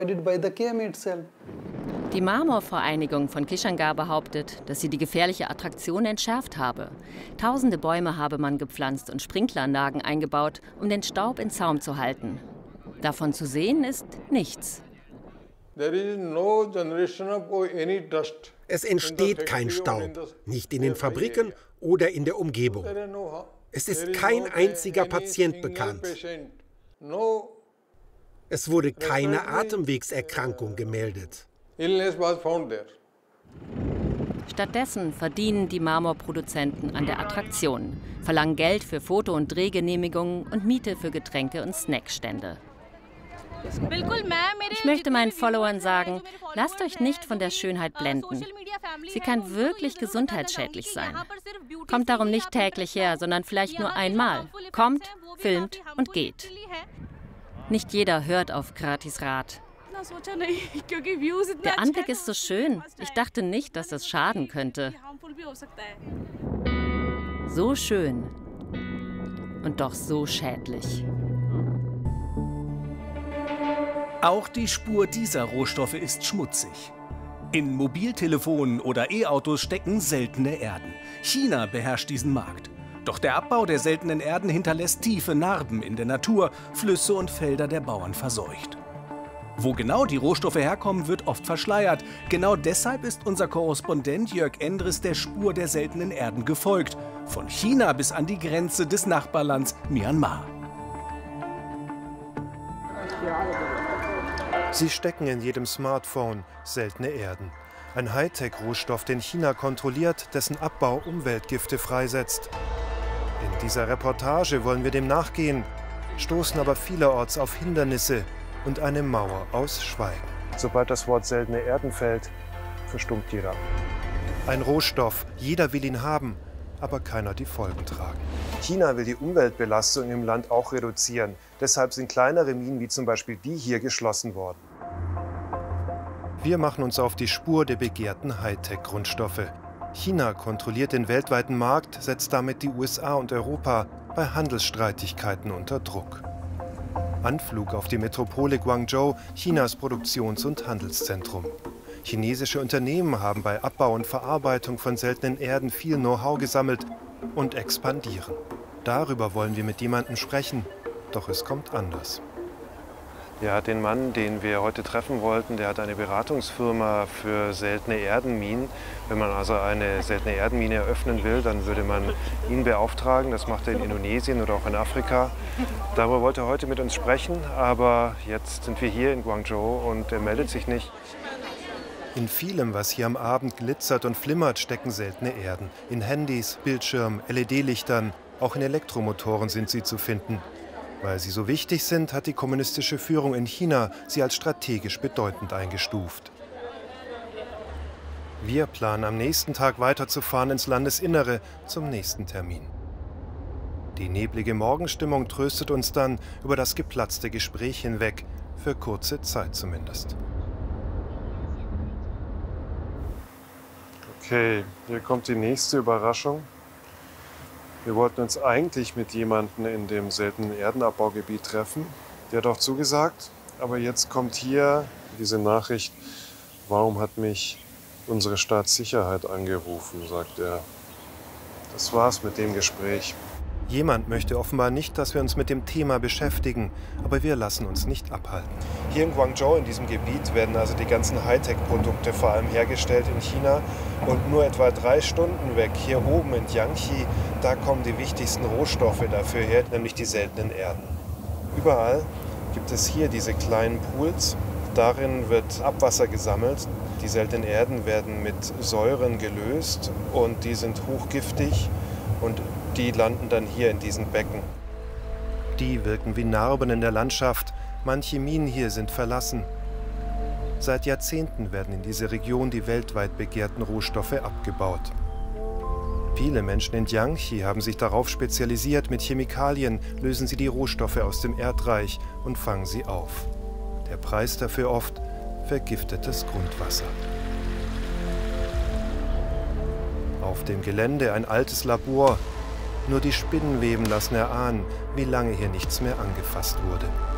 Die Marmorvereinigung von Kishangarh behauptet, dass sie die gefährliche Attraktion entschärft habe. Tausende Bäume habe man gepflanzt und Sprinkleranlagen eingebaut, um den Staub in Zaum zu halten. Davon zu sehen ist nichts. Es entsteht kein Staub, nicht in den Fabriken oder in der Umgebung. Es ist kein einziger Patient bekannt. Es wurde keine Atemwegserkrankung gemeldet. Stattdessen verdienen die Marmorproduzenten an der Attraktion, verlangen Geld für Foto- und Drehgenehmigungen und Miete für Getränke und Snackstände. Ich möchte meinen Followern sagen, lasst euch nicht von der Schönheit blenden. Sie kann wirklich gesundheitsschädlich sein. Kommt darum nicht täglich her, sondern vielleicht nur einmal. Kommt, filmt und geht. Nicht jeder hört auf Gratisrat. Der Anblick ist so schön. Ich dachte nicht, dass das schaden könnte. So schön und doch so schädlich. Auch die Spur dieser Rohstoffe ist schmutzig. In Mobiltelefonen oder E-Autos stecken seltene Erden. China beherrscht diesen Markt. Doch der Abbau der seltenen Erden hinterlässt tiefe Narben in der Natur, Flüsse und Felder der Bauern verseucht. Wo genau die Rohstoffe herkommen, wird oft verschleiert. Genau deshalb ist unser Korrespondent Jörg Endres der Spur der seltenen Erden gefolgt. Von China bis an die Grenze des Nachbarlands Myanmar. Sie stecken in jedem Smartphone, seltene Erden. Ein Hightech-Rohstoff, den China kontrolliert, dessen Abbau Umweltgifte freisetzt. In dieser Reportage wollen wir dem nachgehen, stoßen aber vielerorts auf Hindernisse und eine Mauer aus Schweigen. Sobald das Wort seltene Erden fällt, verstummt jeder. Ein Rohstoff, jeder will ihn haben, aber keiner die Folgen tragen. China will die Umweltbelastung im Land auch reduzieren. Deshalb sind kleinere Minen wie zum Beispiel die hier geschlossen worden. Wir machen uns auf die Spur der begehrten Hightech-Grundstoffe. China kontrolliert den weltweiten Markt, setzt damit die USA und Europa bei Handelsstreitigkeiten unter Druck. Anflug auf die Metropole Guangzhou, Chinas Produktions- und Handelszentrum. Chinesische Unternehmen haben bei Abbau und Verarbeitung von seltenen Erden viel Know-how gesammelt und expandieren. Darüber wollen wir mit jemandem sprechen, doch es kommt anders. Ja, den Mann, den wir heute treffen wollten, der hat eine Beratungsfirma für seltene Erdenminen. Wenn man also eine seltene Erdenmine eröffnen will, dann würde man ihn beauftragen. Das macht er in Indonesien oder auch in Afrika. Darüber wollte er heute mit uns sprechen, aber jetzt sind wir hier in Guangzhou und er meldet sich nicht. In vielem, was hier am Abend glitzert und flimmert, stecken seltene Erden. In Handys, Bildschirmen, LED-Lichtern, auch in Elektromotoren sind sie zu finden. Weil sie so wichtig sind, hat die kommunistische Führung in China sie als strategisch bedeutend eingestuft. Wir planen am nächsten Tag weiterzufahren ins Landesinnere zum nächsten Termin. Die neblige Morgenstimmung tröstet uns dann über das geplatzte Gespräch hinweg, für kurze Zeit zumindest. Okay, hier kommt die nächste Überraschung. Wir wollten uns eigentlich mit jemandem in dem seltenen Erdenabbaugebiet treffen. Der hat auch zugesagt, aber jetzt kommt hier diese Nachricht, warum hat mich unsere Staatssicherheit angerufen, sagt er. Das war's mit dem Gespräch. Jemand möchte offenbar nicht, dass wir uns mit dem Thema beschäftigen, aber wir lassen uns nicht abhalten. Hier in Guangzhou, in diesem Gebiet, werden also die ganzen Hightech-Produkte vor allem hergestellt in China. Und nur etwa 3 Stunden weg, hier oben in Jiangxi, da kommen die wichtigsten Rohstoffe dafür her, nämlich die seltenen Erden. Überall gibt es hier diese kleinen Pools. Darin wird Abwasser gesammelt. Die seltenen Erden werden mit Säuren gelöst und die sind hochgiftig. Und die landen dann hier in diesen Becken. Die wirken wie Narben in der Landschaft. Manche Minen hier sind verlassen. Seit Jahrzehnten werden in dieser Region die weltweit begehrten Rohstoffe abgebaut. Viele Menschen in Jiangxi haben sich darauf spezialisiert, mit Chemikalien lösen sie die Rohstoffe aus dem Erdreich und fangen sie auf. Der Preis dafür oft vergiftetes Grundwasser. Auf dem Gelände ein altes Labor. Nur die Spinnenweben lassen erahnen, wie lange hier nichts mehr angefasst wurde.